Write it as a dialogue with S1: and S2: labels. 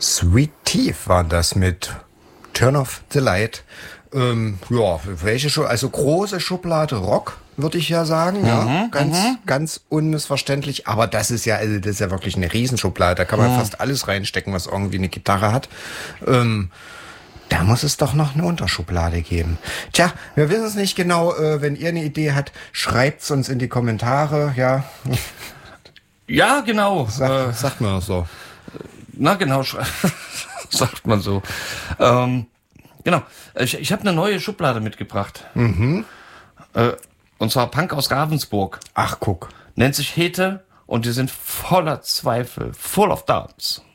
S1: Sweet Teeth waren das mit Turn of the Light. Welche Schublade? Also große Schublade Rock, würde ich ja sagen. Ganz unmissverständlich. Aber das ist ja wirklich eine Riesenschublade. Da kann man fast alles reinstecken, was irgendwie eine Gitarre hat. Da muss es doch noch eine Unterschublade geben. Tja, wir wissen es nicht genau. Wenn ihr eine Idee habt, schreibt's uns in die Kommentare. Ja,
S2: ja, genau.
S1: Sagt man so.
S2: Na genau, sagt man so. Genau, ich habe eine neue Schublade mitgebracht. Und zwar Punk aus Ravensburg.
S1: Ach, guck.
S2: Nennt sich Hete und die sind voller Zweifel, full of doubts.